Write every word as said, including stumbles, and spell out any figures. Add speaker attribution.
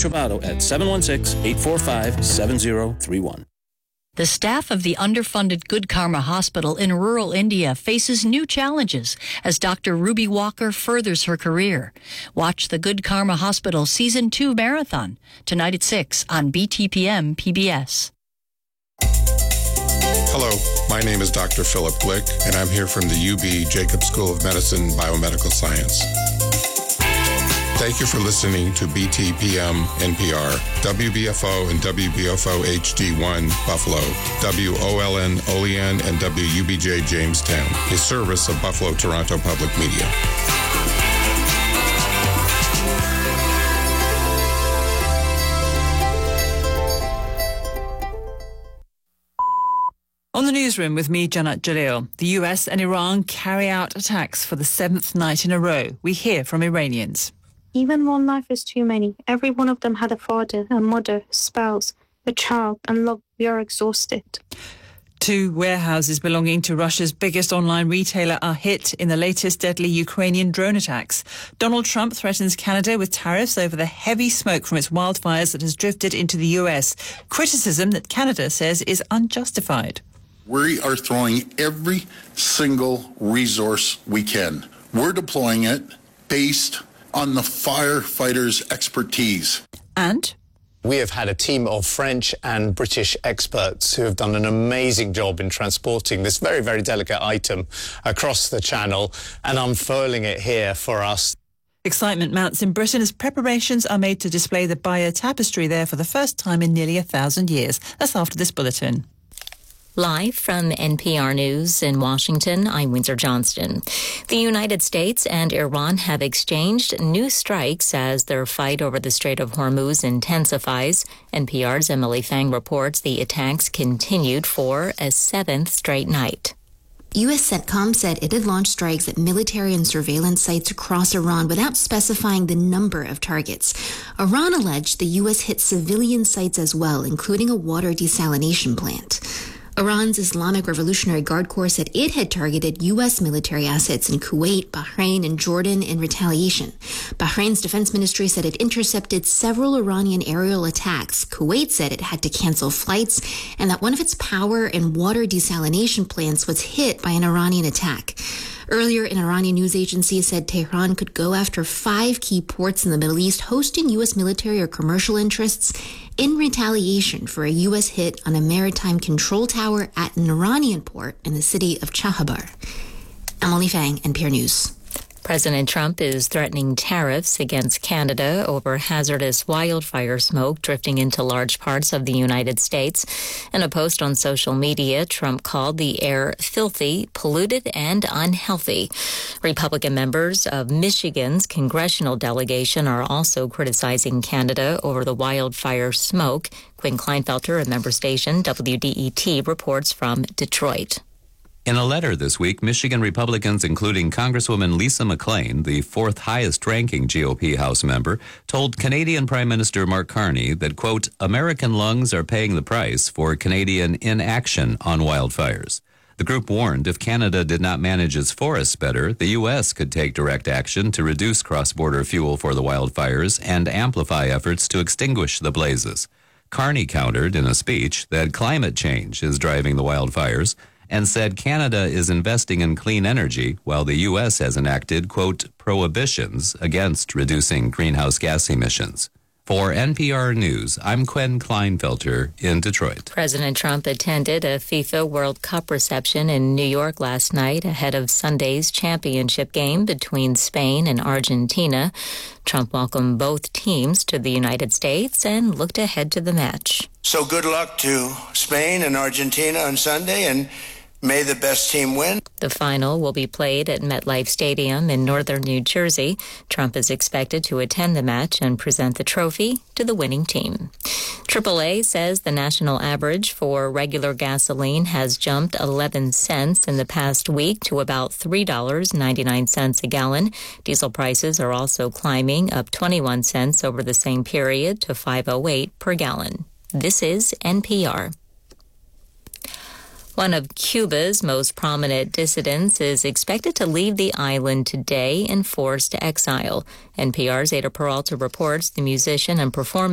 Speaker 1: Trovato at seven one six, eight four five, seven zero three one.
Speaker 2: The staff of the underfunded Good Karma Hospital in rural India faces new challenges as Doctor Ruby Walker furthers her career. Watch the Good Karma Hospital Season two Marathon tonight at six on B T P M P B S.
Speaker 3: Hello, my name is Doctor Philip Glick, and I'm here from the U B Jacobs School of Medicine Biomedical Science. Thank you for listening to B T P M N P R, W B F O and W B F O H D one Buffalo, W O L N Olean and W U B J Jamestown, a service of Buffalo Toronto Public Media.
Speaker 4: On the newsroom with me, Janat Jalil. The U S and Iran carry out attacks for the seventh night in a row. We hear from Iranians.
Speaker 5: Even one life is too many. Every one of them had a father, a mother, spouse, a child, and look, we are exhausted.
Speaker 4: Two warehouses belonging to Russia's biggest online retailer are hit in the latest deadly Ukrainian drone attacks. Donald Trump threatens Canada with tariffs over the heavy smoke from its wildfires that has drifted into the U S. Criticism that Canada says is unjustified.
Speaker 6: We are throwing every single resource we can. We're deploying it based on the firefighters' expertise.
Speaker 4: And
Speaker 7: we have had a team of French and British experts who have done an amazing job in transporting this very, very delicate item across the channel and unfurling it here for us.
Speaker 4: Excitement mounts in Britain as preparations are made to display the Bayeux Tapestry there for the first time in nearly a thousand years. That's after this bulletin.
Speaker 8: Live from N P R News in Washington, I'm Windsor Johnston. The United States and Iran have exchanged new strikes as their fight over the Strait of Hormuz intensifies. N P R's Emily Fang reports the attacks continued for a seventh straight night.
Speaker 9: U S CENTCOM said it had launched strikes at military and surveillance sites across Iran without specifying the number of targets. Iran alleged the U S hit civilian sites as well, including a water desalination plant. Iran's Islamic Revolutionary Guard Corps said it had targeted U S military assets in Kuwait, Bahrain, and Jordan in retaliation. Bahrain's defense ministry said it intercepted several Iranian aerial attacks. Kuwait said it had to cancel flights and that one of its power and water desalination plants was hit by an Iranian attack. Earlier, an Iranian news agency said Tehran could go after five key ports in the Middle East hosting U S military or commercial interests in retaliation for a U S hit on a maritime control tower at an Iranian port in the city of Chahabar. Emily Fang, N P R News.
Speaker 8: President Trump is threatening tariffs against Canada over hazardous wildfire smoke drifting into large parts of the United States. In a post on social media, Trump called the air filthy, polluted, and unhealthy. Republican members of Michigan's congressional delegation are also criticizing Canada over the wildfire smoke. Quinn Kleinfelter, a member station, W D E T, reports from Detroit.
Speaker 10: In a letter this week, Michigan Republicans, including Congresswoman Lisa McClain, the fourth highest-ranking G O P House member, told Canadian Prime Minister Mark Carney that, quote, American lungs are paying the price for Canadian inaction on wildfires. The group warned if Canada did not manage its forests better, the U S could take direct action to reduce cross-border fuel for the wildfires and amplify efforts to extinguish the blazes. Carney countered in a speech that climate change is driving the wildfires, and said Canada is investing in clean energy while the U S has enacted, quote, prohibitions against reducing greenhouse gas emissions. For N P R News, I'm Quinn Kleinfelter in Detroit.
Speaker 8: President Trump attended a FIFA World Cup reception in New York last night ahead of Sunday's championship game between Spain and Argentina. Trump welcomed both teams to the United States and looked ahead to the match.
Speaker 11: So good luck to Spain and Argentina on Sunday, and may the best team win.
Speaker 8: The final will be played at MetLife Stadium in northern New Jersey. Trump is expected to attend the match and present the trophy to the winning team. triple A says the national average for regular gasoline has jumped eleven cents in the past week to about three dollars and ninety-nine cents a gallon. Diesel prices are also climbing, up twenty-one cents over the same period to five oh eight per gallon. This is N P R. One of Cuba's most prominent dissidents is expected to leave the island today in forced exile. N P R's Ada Peralta reports the musician and performer